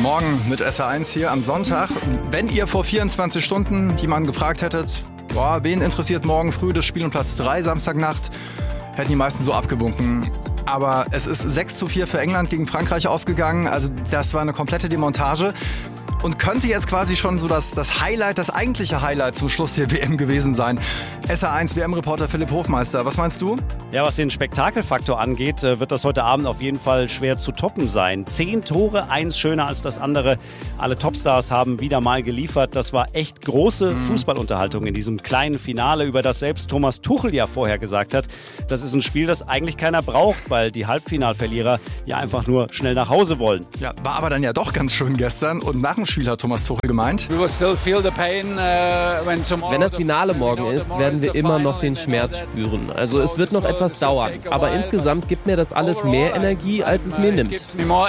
Guten Morgen mit SR1 hier am Sonntag. Wenn ihr vor 24 Stunden jemanden gefragt hättet, wen interessiert morgen früh das Spiel um Platz 3 Samstagnacht, hätten die meisten so abgewunken. Aber es ist 6:4 für England gegen Frankreich ausgegangen. Also das war eine komplette Demontage. Und könnte jetzt quasi schon so das Highlight, das eigentliche Highlight zum Schluss der WM gewesen sein. SR1 WM-Reporter Philipp Hofmeister, was meinst du? Ja, was den Spektakelfaktor angeht, wird das heute Abend auf jeden Fall schwer zu toppen sein. 10 Tore, eins schöner als das andere. Alle Topstars haben wieder mal geliefert. Das war echt große Fußballunterhaltung in diesem kleinen Finale, über das selbst Thomas Tuchel ja vorher gesagt hat. Das ist ein Spiel, das eigentlich keiner braucht, weil die Halbfinalverlierer ja einfach nur schnell nach Hause wollen. Ja, war aber dann ja doch ganz schön gestern. Und nach dem Spiel hat Thomas Tuchel gemeint: Wenn das Finale morgen ist, werden wir immer noch den Schmerz spüren. Also es wird noch etwas dauern. Aber insgesamt gibt mir das alles mehr Energie, als es mir nimmt.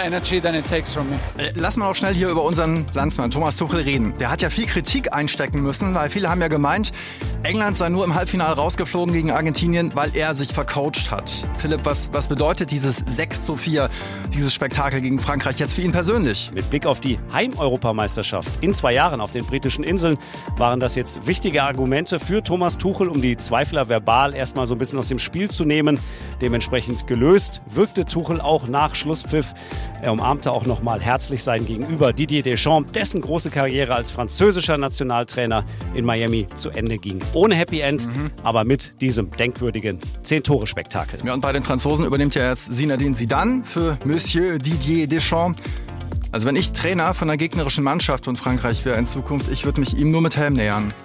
Lass mal auch schnell hier über unseren Landsmann Thomas Tuchel reden. Der hat ja viel Kritik einstecken müssen, weil viele haben ja gemeint, England sei nur im Halbfinale rausgeflogen gegen Argentinien, weil er sich vercoacht hat. Philipp, was bedeutet dieses 6:4, dieses Spektakel gegen Frankreich jetzt für ihn persönlich? Mit Blick auf die Heimeuropameisterschaft in 2 Jahren auf den britischen Inseln waren das jetzt wichtige Argumente für Thomas Tuchel, um die Zweifler verbal erstmal so ein bisschen aus dem Spiel zu nehmen. Dementsprechend gelöst wirkte Tuchel auch nach Schlusspfiff. Er umarmte auch nochmal herzlich sein Gegenüber Didier Deschamps, dessen große Karriere als französischer Nationaltrainer in Miami zu Ende ging. Ohne Happy End, aber mit diesem denkwürdigen 10-Tore-Spektakel. Ja, und bei den Franzosen übernimmt ja jetzt Zinedine Zidane für Monsieur Didier Deschamps. Also wenn ich Trainer von einer gegnerischen Mannschaft von Frankreich wäre in Zukunft, ich würde mich ihm nur mit Helm nähern.